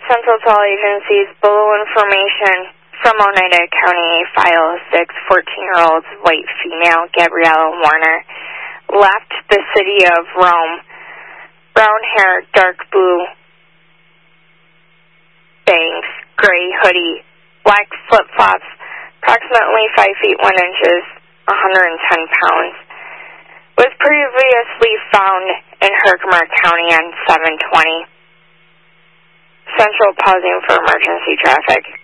Central to all agencies. Below information from Oneida County, File 6, 14-year-old white female, Gabriella Warner, left the city of Rome. Brown hair, dark blue bangs, gray hoodie, black flip-flops, approximately 5 feet 1 inches, 110 pounds. Was previously found in Herkimer County on 7/20. Central pausing for emergency traffic.